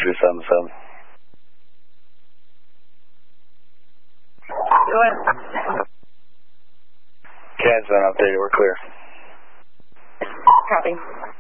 277. Go ahead. CAD's been updated. We're clear. Copy.